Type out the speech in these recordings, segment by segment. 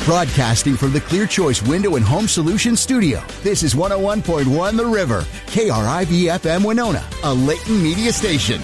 Broadcasting from the Clear Choice Window and Home Solutions studio, this is 101.1 The River, KRIV-FM Winona, a Layton media station.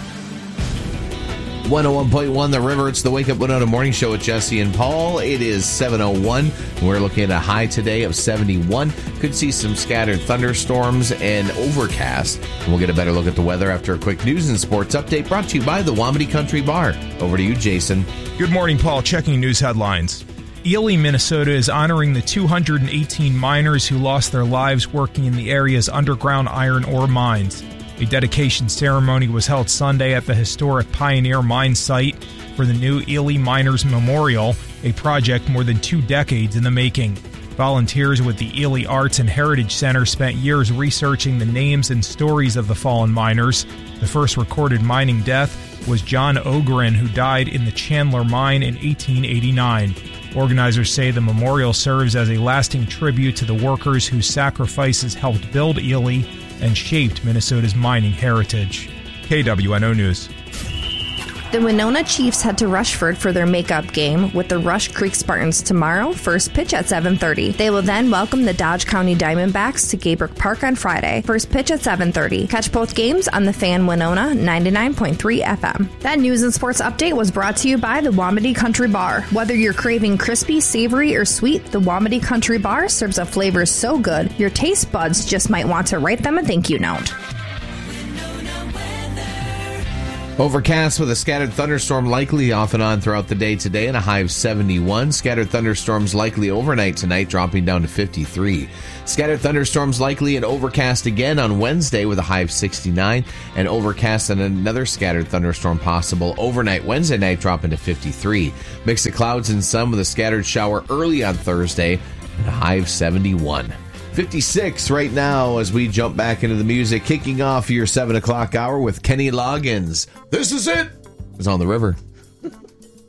101.1 The River. It's the Wake Up Winona Morning Show with Jesse and Paul. It is 7:01. We're looking at a high today of 71. Could see some scattered thunderstorms and overcast. And we'll get a better look at the weather after a quick news and sports update brought to you by the Wamedy Country Bar. Over to you, Jason. Good morning, Paul. Checking news headlines. Ely, Minnesota is honoring the 218 miners who lost their lives working in the area's underground iron ore mines. A dedication ceremony was held Sunday at the historic Pioneer Mine site for the new Ely Miners Memorial, a project more than 2 decades in the making. Volunteers with the Ely Arts and Heritage Center spent years researching the names and stories of the fallen miners. The first recorded mining death was John Ogren, who died in the Chandler Mine in 1889. Organizers say the memorial serves as a lasting tribute to the workers whose sacrifices helped build Ely and shaped Minnesota's mining heritage. KWNO News. The Winona Chiefs head to Rushford for their makeup game with the Rush Creek Spartans tomorrow, first pitch at 7:30. They will then welcome the Dodge County Diamondbacks to Gaybrook Park on Friday, first pitch at 7:30. Catch both games on the Fan Winona 99.3 FM. That news and sports update was brought to you by the Wamedy Country Bar. Whether you're craving crispy, savory, or sweet, the Wamedy Country Bar serves up flavors so good, your taste buds just might want to write them a thank you note. Overcast with a scattered thunderstorm likely off and on throughout the day today and a high of 71. Scattered thunderstorms likely overnight tonight, dropping down to 53. Scattered thunderstorms likely and overcast again on Wednesday with a high of 69. And overcast and another scattered thunderstorm possible overnight Wednesday night, dropping to 53. Mix of clouds and sun with a scattered shower early on Thursday and a high of 71. 56 right now as we jump back into the music, kicking off your 7 o'clock hour with Kenny Loggins. This is it. It's on the river.